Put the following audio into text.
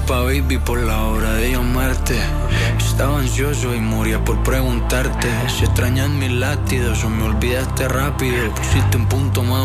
disculpa, baby, por la hora de llamarte. Estaba ansioso y moría por preguntarte si extrañas mis latidos o me olvidaste rápido. Pusiste un punto, mami,